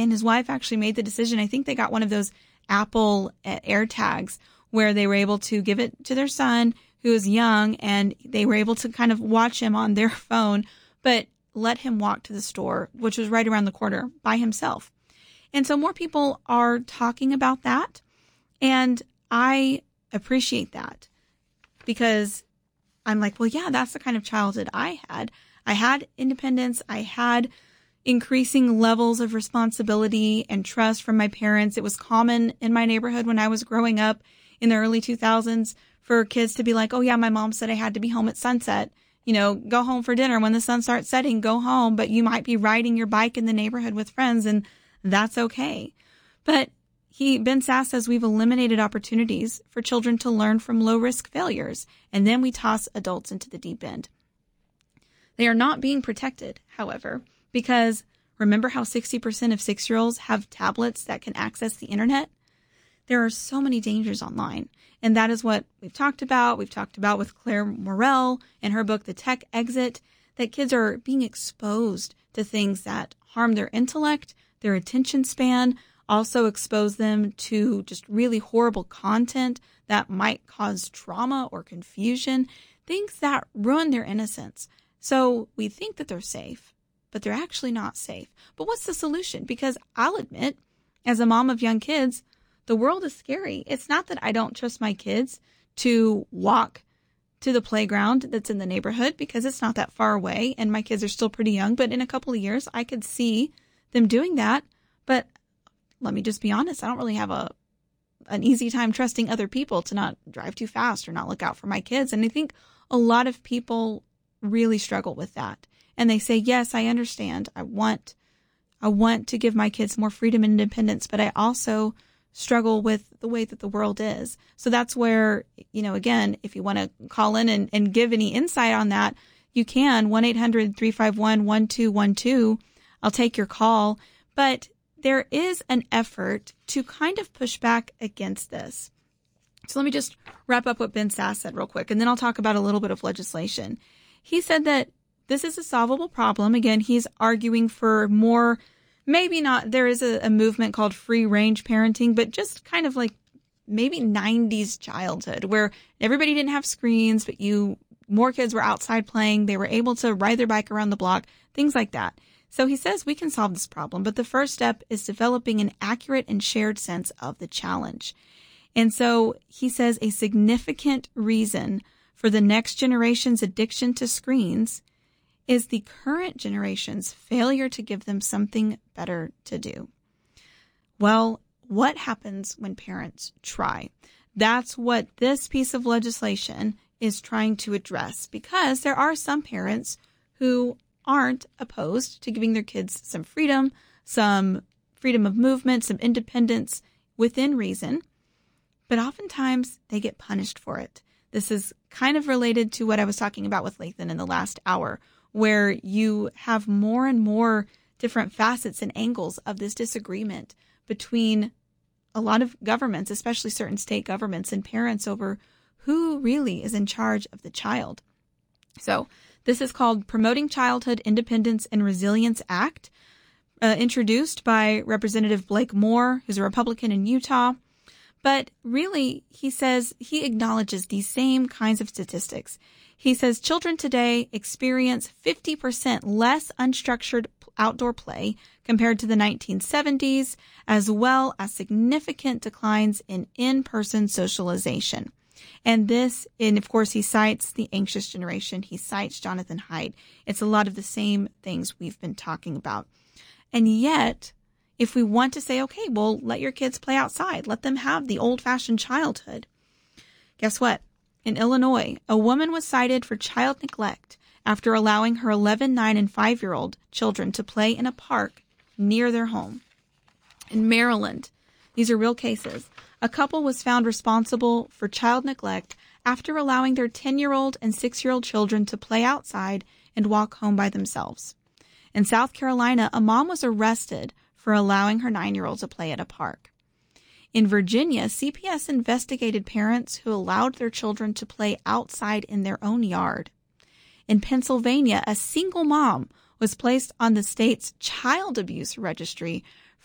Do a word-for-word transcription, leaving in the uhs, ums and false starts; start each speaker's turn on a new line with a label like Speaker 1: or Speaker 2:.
Speaker 1: and his wife actually made the decision. I think they got one of those Apple AirTags where they were able to give it to their son who was young, and they were able to kind of watch him on their phone, but let him walk to the store, which was right around the corner, by himself. And so more people are talking about that. And I appreciate that because I'm like, well, yeah, that's the kind of childhood I had. I had independence. I had increasing levels of responsibility and trust from my parents. It was common in my neighborhood when I was growing up in the early two thousands for kids to be like, oh, yeah, my mom said I had to be home at sunset. You know, go home for dinner. When the sun starts setting, go home. But you might be riding your bike in the neighborhood with friends, and that's okay. But he, Ben Sasse says we've eliminated opportunities for children to learn from low-risk failures, and then we toss adults into the deep end. They are not being protected, however, because remember how sixty percent of six-year-olds have tablets that can access the internet? There are so many dangers online. And that is what we've talked about. We've talked about with Claire Morrell in her book, The Tech Exit, that kids are being exposed to things that harm their intellect, their attention span, also expose them to just really horrible content that might cause trauma or confusion, things that ruin their innocence. So we think that they're safe, but they're actually not safe. But what's the solution? Because I'll admit, as a mom of young kids, the world is scary. It's not that I don't trust my kids to walk to the playground that's in the neighborhood because it's not that far away and my kids are still pretty young. But in a couple of years, I could see them doing that. But let me just be honest. I don't really have a an easy time trusting other people to not drive too fast or not look out for my kids. And I think a lot of people really struggle with that. And they say, yes, I understand. I want, I want to give my kids more freedom and independence, but I also struggle with the way that the world is. So that's where, you know, again, if you want to call in and, and give any insight on that, you can, one eight hundred three five one one two one two. I'll take your call. But there is an effort to kind of push back against this. So let me just wrap up what Ben Sasse said real quick, and then I'll talk about a little bit of legislation. He said that this is a solvable problem. Again, he's arguing for more. Maybe not, there is a, a movement called free range parenting, but just kind of like maybe nineties childhood where everybody didn't have screens, but you, more kids were outside playing. They were able to ride their bike around the block, things like that. So he says we can solve this problem, but the first step is developing an accurate and shared sense of the challenge. And so he says a significant reason for the next generation's addiction to screens is the current generation's failure to give them something better to do. Well, what happens when parents try? That's what this piece of legislation is trying to address, because there are some parents who aren't opposed to giving their kids some freedom, some freedom of movement, some independence within reason, but oftentimes they get punished for it. This is kind of related to what I was talking about with Lathan in the last hour, where you have more and more different facets and angles of this disagreement between a lot of governments, especially certain state governments and parents, over who really is in charge of the child. So this is called Promoting Childhood Independence and Resilience Act, uh, introduced by Representative Blake Moore, who's a Republican in Utah. But really, he says he acknowledges these same kinds of statistics. He says children today experience fifty percent less unstructured outdoor play compared to the nineteen seventies, as well as significant declines in in-person socialization. And this, and of course, he cites the anxious generation. He cites Jonathan Haidt. It's a lot of the same things we've been talking about. And yet, if we want to say, okay, well, let your kids play outside, let them have the old-fashioned childhood. Guess what? In Illinois, a woman was cited for child neglect after allowing her eleven, nine, and five-year-old children to play in a park near their home. In Maryland, these are real cases. A couple was found responsible for child neglect after allowing their ten-year-old and six-year-old children to play outside and walk home by themselves. In South Carolina, a mom was arrested for allowing her nine-year-old to play at a park. In Virginia, C P S investigated parents who allowed their children to play outside in their own yard. In Pennsylvania, a single mom was placed on the state's child abuse registry